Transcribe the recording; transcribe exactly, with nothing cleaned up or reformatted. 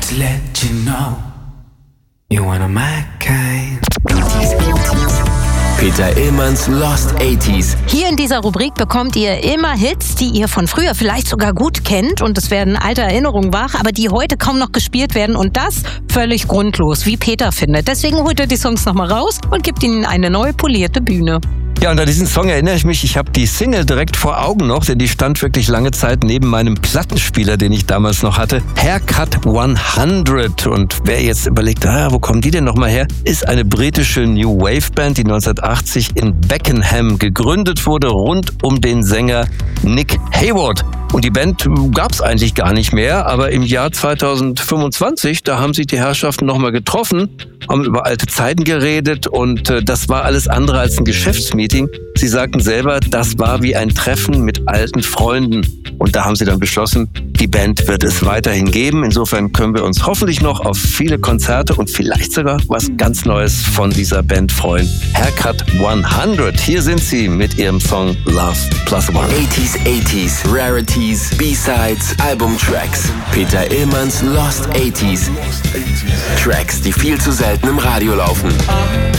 to let you know you're one of my kind. Peter Illmanns Lost achtziger. Hier in dieser Rubrik bekommt ihr immer Hits, die ihr von früher vielleicht sogar gut kennt, und es werden alte Erinnerungen wach, aber die heute kaum noch gespielt werden, und das völlig grundlos, wie Peter findet. Deswegen holt er die Songs nochmal raus und gibt ihnen eine neu polierte Bühne. Ja, und an diesen Song erinnere ich mich, ich habe die Single direkt vor Augen noch, denn die stand wirklich lange Zeit neben meinem Plattenspieler, den ich damals noch hatte. Haircut hundert. Und wer jetzt überlegt, ah, wo kommen die denn nochmal her, ist eine britische New Wave Band, die neunzehnhundertachtzig in Beckenham gegründet wurde, rund um den Sänger Nick Hayward. Und die Band gab's eigentlich gar nicht mehr, aber im Jahr zweitausendfünfundzwanzig, da haben sich die Herrschaften nochmal getroffen, haben über alte Zeiten geredet, und äh, das war alles andere als ein Geschäftsmeeting. Sie sagten selber, das war wie ein Treffen mit alten Freunden. Und da haben sie dann beschlossen, die Band wird es weiterhin geben. Insofern können wir uns hoffentlich noch auf viele Konzerte und vielleicht sogar was ganz Neues von dieser Band freuen. Haircut hundert. Hier sind sie mit ihrem Song Love Plus One. achtziger, achtziger, Rarities, B-Sides, Albumtracks. Peter Illmanns Lost achtziger. Tracks, die viel zu selten im Radio laufen.